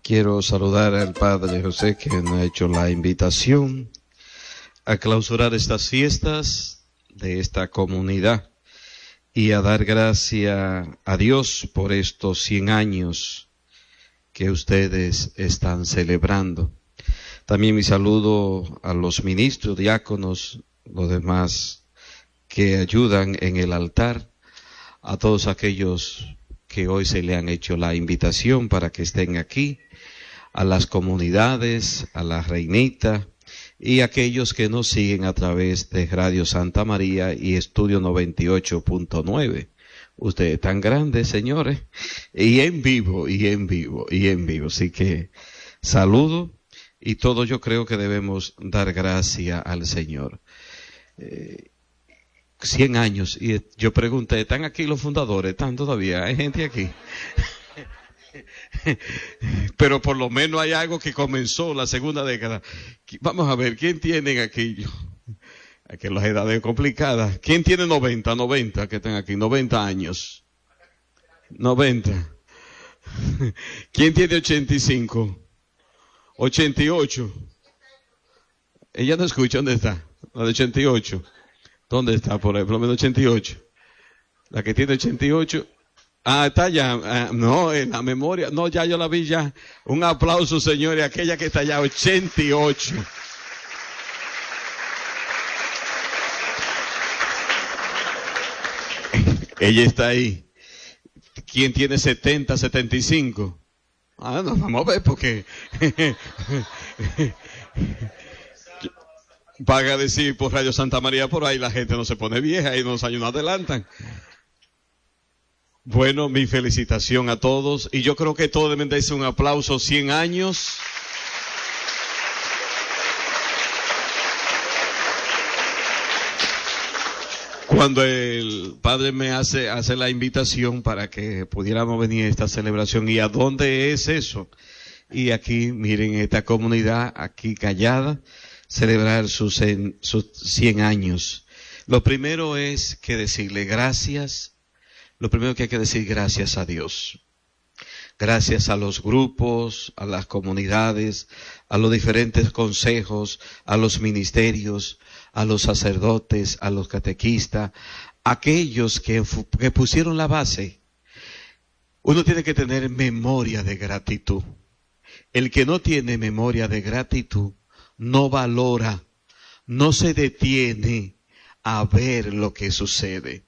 Quiero saludar al Padre José, que nos ha hecho la invitación a clausurar estas fiestas de esta comunidad y a dar gracias a Dios por estos 100 años que ustedes están celebrando. También mi saludo a los ministros, diáconos, los demás que ayudan en el altar, a todos aquellos que hoy se le han hecho la invitación para que estén aquí, a las comunidades, a la Reinita y aquellos que nos siguen a través de Radio Santa María y Estudio 98.9. Ustedes tan grandes, señores, y en vivo. Así que saludo y todo yo creo que debemos dar gracias al Señor. 100 años, y yo pregunté, ¿están aquí los fundadores? ¿Están todavía? ¿Hay gente aquí? Pero por lo menos hay algo que comenzó la segunda década. Vamos a ver, ¿quién tienen aquí? Aquí las edades complicadas. ¿Quién tiene 90 que están aquí? 90 años. 90. ¿Quién tiene 85? 88. Ella no escucha, ¿dónde está? La de 88. ¿Dónde está? Por lo menos 88. La que tiene 88. Está allá. No, en la memoria. No, ya yo la vi ya. Un aplauso, señores. Aquella que está allá, 88. Ella está ahí. ¿Quién tiene 70, 75? No, vamos a ver porque van a decir por Radio Santa María, por ahí la gente no se pone vieja y los años no adelantan. Bueno, mi felicitación a todos, y yo creo que todos deben darse un aplauso. 100 años. Cuando el Padre me hace la invitación para que pudiéramos venir a esta celebración, ¿y a dónde es eso? Y aquí, miren, esta comunidad aquí callada, celebrar sus 100 años. Lo primero es que decirle gracias. Lo primero que hay que decir, gracias a Dios. Gracias a los grupos, a las comunidades, a los diferentes consejos, a los ministerios, a los sacerdotes, a los catequistas, aquellos que pusieron la base. Uno tiene que tener memoria de gratitud. El que no tiene memoria de gratitud no valora, no se detiene a ver lo que sucede.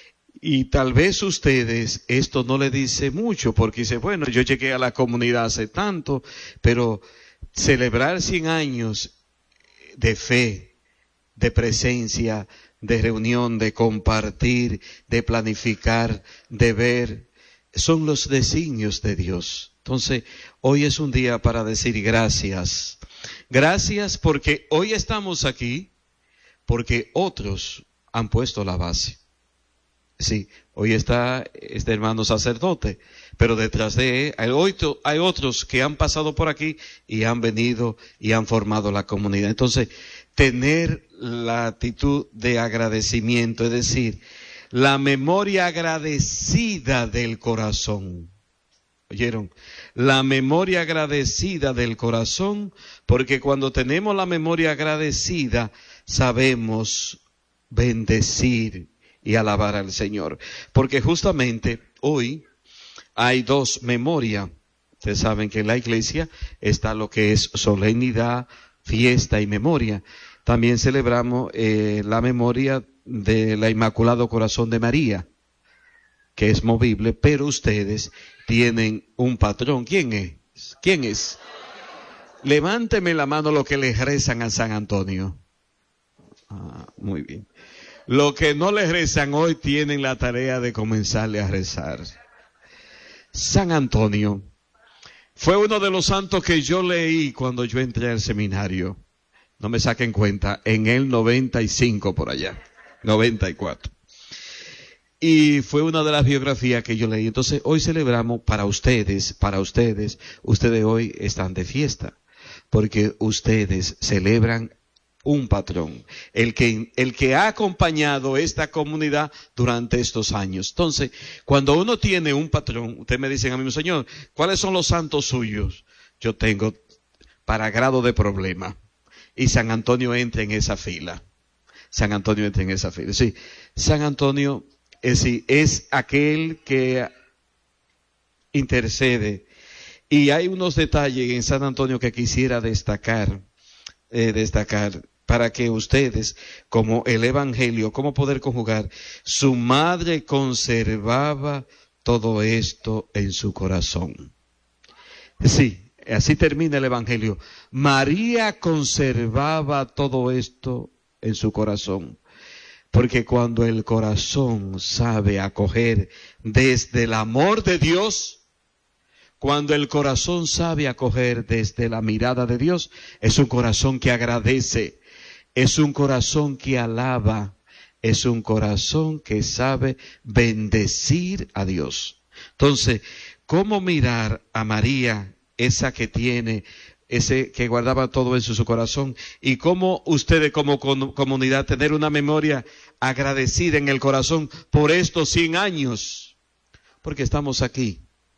Y tal vez ustedes esto no le dice mucho, porque dice, bueno, yo llegué a la comunidad hace tanto, pero celebrar 100 años de fe, de presencia, de reunión, de compartir, de planificar, de ver, son los designios de Dios. Entonces, hoy es un día para decir gracias. Gracias porque hoy estamos aquí, porque otros han puesto la base. Sí, hoy está este hermano sacerdote, pero detrás de él hay otros que han pasado por aquí y han venido y han formado la comunidad. Entonces, tener la actitud de agradecimiento, es decir, la memoria agradecida del corazón. ¿Oyeron? La memoria agradecida del corazón, porque cuando tenemos la memoria agradecida, sabemos bendecir y alabar al Señor. Porque justamente hoy hay dos memorias. Ustedes saben que en la iglesia está lo que es solemnidad, fiesta y memoria. También celebramos la memoria de la Inmaculado Corazón de María, que es movible, pero ustedes tienen un patrón. ¿Quién es? ¿Quién es? Levánteme la mano los que le rezan a San Antonio. Muy bien. Los que no les rezan hoy tienen la tarea de comenzarle a rezar. San Antonio fue uno de los santos que yo leí cuando yo entré al seminario. No me saquen cuenta, en el 95 por allá, 94. Y fue una de las biografías que yo leí. Entonces hoy celebramos para ustedes hoy están de fiesta, porque ustedes celebran un patrón, el que ha acompañado esta comunidad durante estos años. Entonces, cuando uno tiene un patrón, ustedes me dicen a mí, Señor, ¿cuáles son los santos suyos? yo tengo para grado de problema. Y San Antonio entra en esa fila. San Antonio entra en esa fila. Sí, San Antonio es aquel que intercede. Y hay unos detalles en San Antonio que quisiera destacar para que ustedes, como el Evangelio, cómo poder conjugar. Su madre conservaba todo esto en su corazón. Sí, así termina el Evangelio. María conservaba todo esto en su corazón. Porque cuando el corazón sabe acoger desde el amor de Dios, cuando el corazón sabe acoger desde la mirada de Dios, es un corazón que agradece, es un corazón que alaba, es un corazón que sabe bendecir a Dios. Entonces, ¿cómo mirar a María, esa que tiene, ese que guardaba todo eso en su corazón? Y cómo ustedes como comunidad tener una memoria agradecida en el corazón por estos 100 años. Porque estamos aquí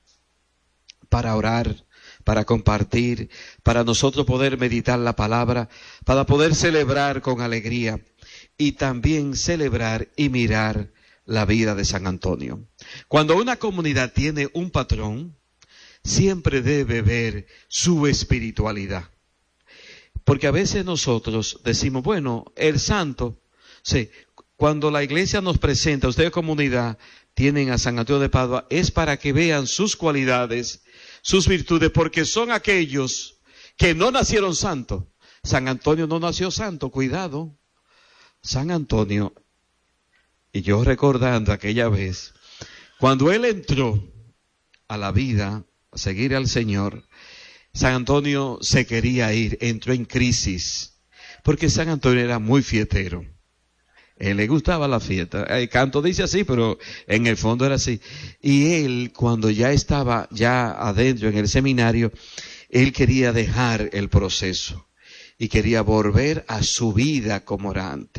para orar, para compartir, para nosotros poder meditar la palabra, para poder celebrar con alegría y también celebrar y mirar la vida de San Antonio. Cuando una comunidad tiene un patrón, siempre debe ver su espiritualidad. Porque a veces nosotros decimos, bueno, el santo, sí, cuando la iglesia nos presenta, ustedes comunidad tienen a San Antonio de Padua, es para que vean sus cualidades, sus virtudes, porque son aquellos que no nacieron santos. San Antonio no nació santo, cuidado. San Antonio, y yo recordando aquella vez, cuando él entró a la vida, a seguir al Señor, San Antonio se quería ir, entró en crisis, porque San Antonio era muy fiestero. Él le gustaba la fiesta. El canto dice así, pero en el fondo era así. Y él, cuando ya estaba ya adentro en el seminario, él quería dejar el proceso y quería volver a su vida como era antes.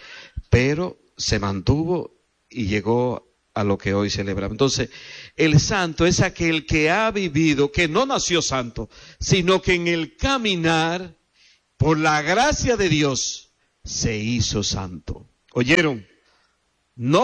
Pero se mantuvo y llegó a lo que hoy celebramos. Entonces, el santo es aquel que ha vivido, que no nació santo, sino que en el caminar, por la gracia de Dios, se hizo santo. ¿Oyeron? No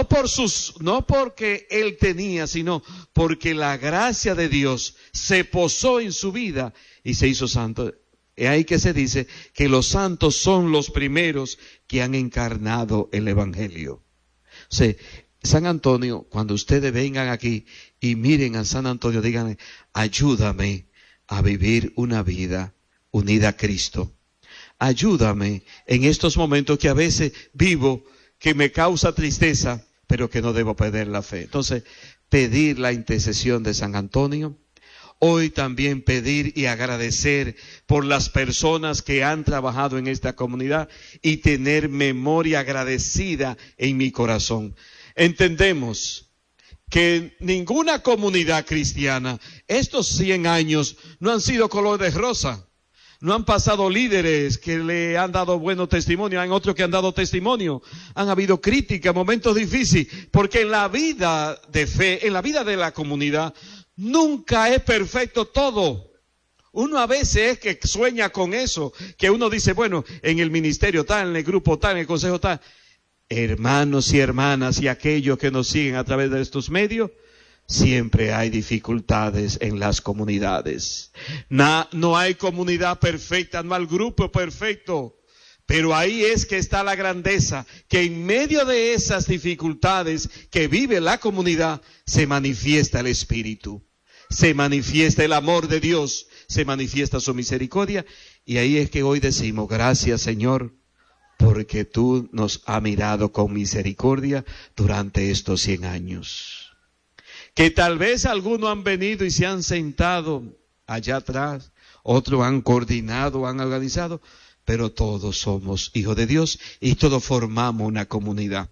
porque él tenía, sino porque la gracia de Dios se posó en su vida y se hizo santo. Es ahí que se dice que los santos son los primeros que han encarnado el Evangelio. O sea, San Antonio, cuando ustedes vengan aquí y miren a San Antonio, díganle, ayúdame a vivir una vida unida a Cristo. Ayúdame en estos momentos que a veces vivo, que me causa tristeza, pero que no debo perder la fe. Entonces, pedir la intercesión de San Antonio. Hoy también pedir y agradecer por las personas que han trabajado en esta comunidad y tener memoria agradecida en mi corazón. Entendemos que ninguna comunidad cristiana, estos 100 años, no han sido color de rosa. No han pasado líderes que le han dado buenos testimonios, hay otros que han dado testimonio. Han habido críticas, momentos difíciles, porque en la vida de fe, en la vida de la comunidad, nunca es perfecto todo. Uno a veces es que sueña con eso, que uno dice, bueno, en el ministerio tal, en el grupo tal, en el consejo tal. Hermanos y hermanas y aquellos que nos siguen a través de estos medios, siempre hay dificultades en las comunidades. No hay comunidad perfecta, no hay grupo perfecto. Pero ahí es que está la grandeza, que en medio de esas dificultades que vive la comunidad, se manifiesta el Espíritu, se manifiesta el amor de Dios, se manifiesta su misericordia. Y ahí es que hoy decimos, gracias Señor, porque tú nos has mirado con misericordia durante estos 100 años. Que tal vez algunos han venido y se han sentado allá atrás, otros han coordinado, han organizado, pero todos somos hijos de Dios y todos formamos una comunidad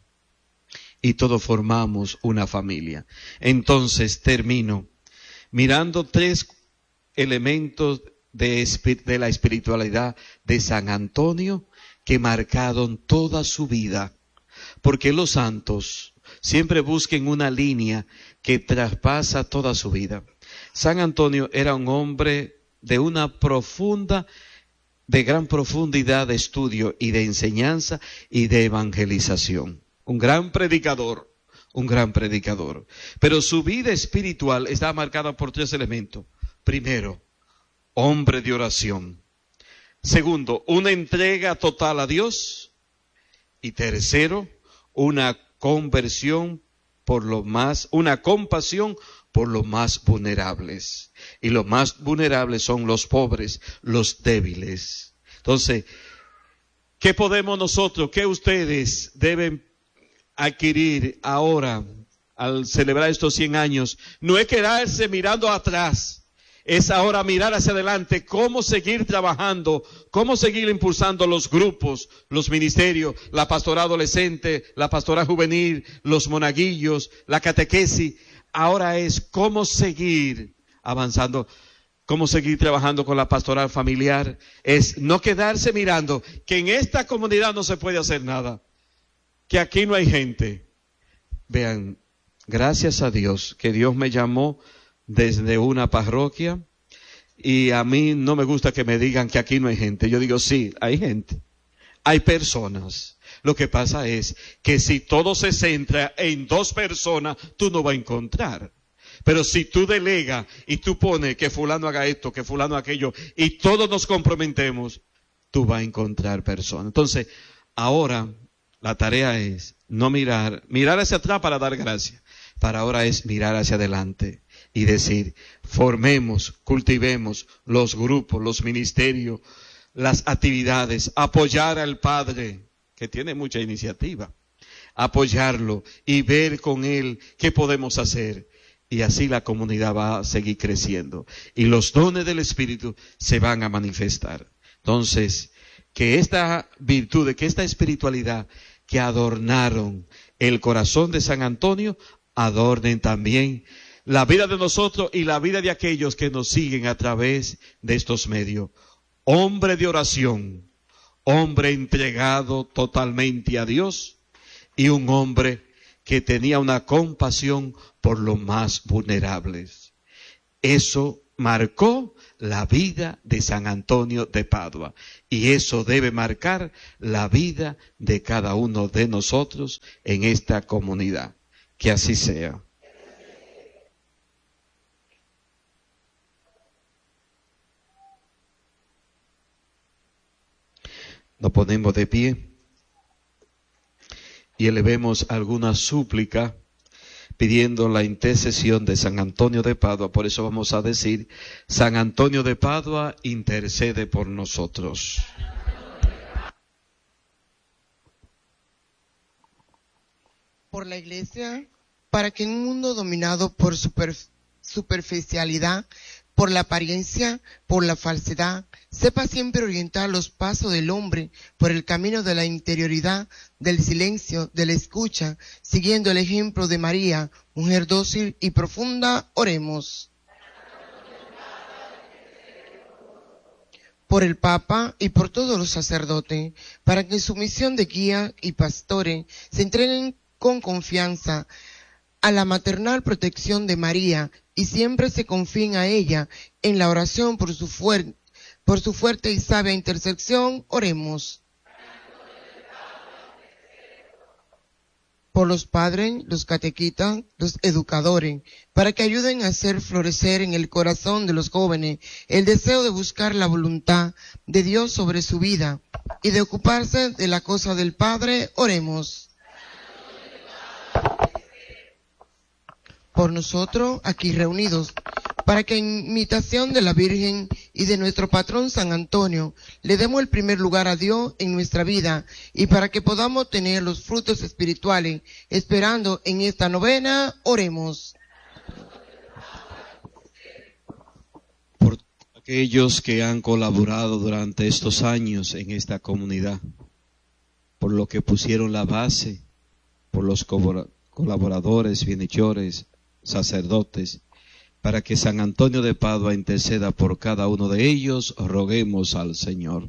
y todos formamos una familia. Entonces termino mirando 3 elementos de la espiritualidad de San Antonio que marcaron toda su vida, porque los santos siempre busquen una línea que traspasa toda su vida. San Antonio era un hombre de gran profundidad de estudio y de enseñanza y de evangelización. Un gran predicador. Pero su vida espiritual está marcada por 3 elementos. Primero, hombre de oración. Segundo, una entrega total a Dios. Y tercero, una compasión por los más vulnerables. Y los más vulnerables son los pobres, los débiles. Entonces, ¿qué podemos nosotros, qué ustedes deben adquirir ahora al celebrar estos 100 años? No es quedarse mirando atrás. Es ahora mirar hacia adelante, cómo seguir trabajando, cómo seguir impulsando los grupos, los ministerios, la pastora adolescente, la pastora juvenil, los monaguillos, la catequesis. Ahora es cómo seguir avanzando, cómo seguir trabajando con la pastoral familiar. Es no quedarse mirando que en esta comunidad no se puede hacer nada, que aquí no hay gente. Vean, gracias a Dios que Dios me llamó desde una parroquia, y a mí no me gusta que me digan que aquí no hay gente. Yo digo, sí, hay gente, hay personas. Lo que pasa es que si todo se centra en 2 personas, tú no vas a encontrar. Pero si tú delegas y tú pones que fulano haga esto, que fulano aquello, y todos nos comprometemos, tú vas a encontrar personas. Entonces, ahora la tarea es no mirar hacia atrás para dar gracias. Para ahora es mirar hacia adelante y decir, formemos, cultivemos los grupos, los ministerios, las actividades, apoyar al Padre, que tiene mucha iniciativa, apoyarlo y ver con él qué podemos hacer. Y así la comunidad va a seguir creciendo. Y los dones del Espíritu se van a manifestar. Entonces, que esta virtud, que esta espiritualidad que adornaron el corazón de San Antonio, adornen también la vida de nosotros y la vida de aquellos que nos siguen a través de estos medios. Hombre de oración, hombre entregado totalmente a Dios, y un hombre que tenía una compasión por los más vulnerables. Eso marcó la vida de San Antonio de Padua, y eso debe marcar la vida de cada uno de nosotros en esta comunidad. Que así sea. Nos ponemos de pie y elevemos alguna súplica pidiendo la intercesión de San Antonio de Padua. Por eso vamos a decir, San Antonio de Padua, intercede por nosotros. Por la Iglesia, para que en un mundo dominado por superficialidad, por la apariencia, por la falsedad, sepa siempre orientar los pasos del hombre por el camino de la interioridad, del silencio, de la escucha, siguiendo el ejemplo de María, mujer dócil y profunda. Oremos. Por el Papa y por todos los sacerdotes, para que en su misión de guía y pastores se entreguen con confianza a la maternal protección de María y siempre se confíen a ella en la oración por su fuerte y sabia intercesión. Oremos. Por los padres, los catequistas, los educadores, para que ayuden a hacer florecer en el corazón de los jóvenes el deseo de buscar la voluntad de Dios sobre su vida y de ocuparse de la cosa del Padre. Oremos. Por nosotros aquí reunidos, para que en imitación de la Virgen y de nuestro patrón San Antonio, le demos el primer lugar a Dios en nuestra vida y para que podamos tener los frutos espirituales, esperando en esta novena. Oremos. Por aquellos que han colaborado durante estos años en esta comunidad, por lo que pusieron la base, por los colaboradores, bienhechores, sacerdotes, para que San Antonio de Padua interceda por cada uno de ellos, roguemos al Señor.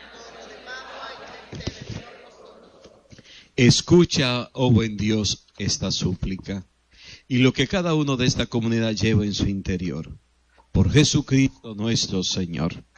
Escucha, oh buen Dios, esta súplica y lo que cada uno de esta comunidad lleva en su interior. Por Jesucristo nuestro Señor.